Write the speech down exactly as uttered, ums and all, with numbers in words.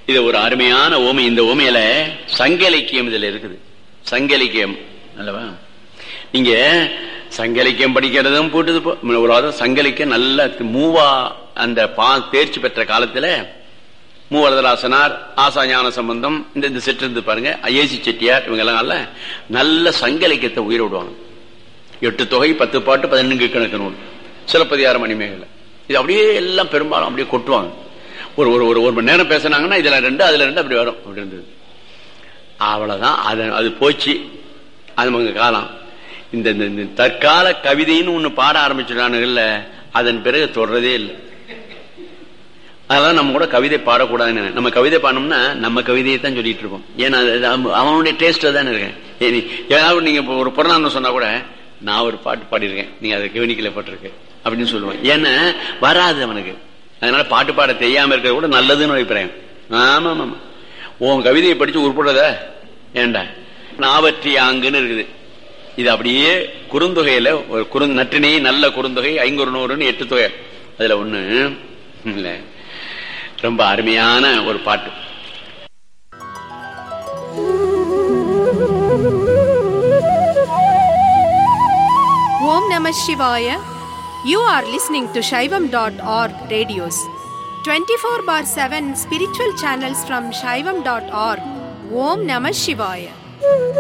இது ஒரு அருமையான ஓமை. இந்த ஓமையில சங்க இலக்கியம் இதுல இருக்குது. சங்க இலக்கியம் அல்லவா? நீங்க சங்க இலக்கியம் படிக்கிறதும் போட்டு ஒரு சங்க இலக்கியம் நல்ல மூவா அந்த பா தேர்ச்சி பெற்ற காலத்துல மூவரதராசனார், ஆசா ஞான சம்பந்தம், இந்த இந்த செட்டு இருந்து பாருங்க, ஐஏசி செட்டியார், இவங்க எல்லாம் நல்ல சங்க இலக்கியத்தை உயிர விடுவாங்க. எட்டு தொகை, பத்து பாட்டு, பதினெண்டு கணக்கு நூல், சிலப்பதிகாரம், மணிமேகலை, இது அப்படியே எல்லாம் பெரும்பாலும் அப்படியே கொட்டுவாங்க. ஒரு ஒரு ஒரு மணி நேரம் பேசினாங்கன்னா இதுல ரெண்டு அதுல ரெண்டு அப்படி வரும். அப்படி இருந்தது. அவ்வளவுதான். அது அது போச்சு. அது உங்க காலம். இந்த தற்கால கவிதைன்னு ஒண்ணு பாட ஆரம்பிச்சுட்டானுங்கல்ல, அதன் பிறகு தொடர்றதே இல்லை. அதெல்லாம் நம்ம கூட கவிதை பாடக்கூடாதுன்னு, நம்ம கவிதை பாடணும்னா நம்ம கவிதையை தான் சொல்லிட்டு இருப்போம். ஏன்னா அவனுடைய டேஸ்ட் தானே இருக்கேன். ஏதாவது நீங்க ஒரு புறநானூறு சொன்னா கூட நான் ஒரு பாட்டு பாடியிருக்கேன், நீங்க அதை கவனிக்கல பட்டிருக்கு அப்படின்னு சொல்லுவேன். ஏன்னா வராது அவனுக்கு. அதனால பாட்டு பாட தெரியாம இருக்கிறது கூட நல்லதுன்னு வைக்கிறேன். ஆமா ஆமா, உன் கவிதையை படிச்சு உருப்படுறத ஏண்டா நாவற்றி ஆங்குன்னு இருக்குது. இது அப்படியே குறுந்தொகையில ஒரு குறு நற்றினை நல்ல குறுந்தொகை ஐங்குறு நூறுன்னு எட்டு தொகை, அதுல ஒண்ணு இல்ல, ரொம்ப அருமையான ஒரு பாட்டு. ஓம் நம சிவாய. You are listening to Shaivam dot org radios. twenty-four bar seven spiritual channels from Shaivam dot org. Om Namah Shivaya.